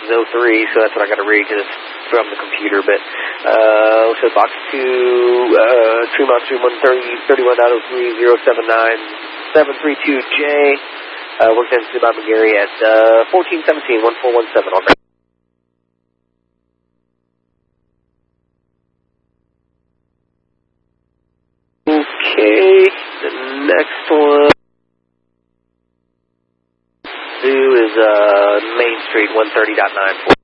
03, so that's what I got to read because it's from the computer. But so box 2, Tremont Stream 131.03.079.732J. Worked in Bob McGarry at 1417-1417 on that. Okay, the next one is Main Street 130.94.